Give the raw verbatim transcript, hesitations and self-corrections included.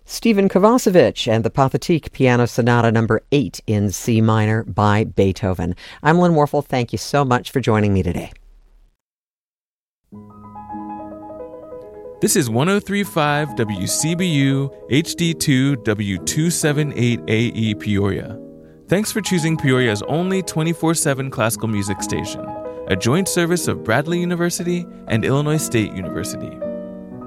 Stephen Kovacevic and the Pathetique Piano Sonata number eight in C minor by Beethoven. I'm Lynn Warfel. Thank you so much for joining me today. This is one oh three point five W C B U H D two W two seventy-eight A E Peoria. Thanks for choosing Peoria's only twenty-four seven classical music station, a joint service of Bradley University and Illinois State University.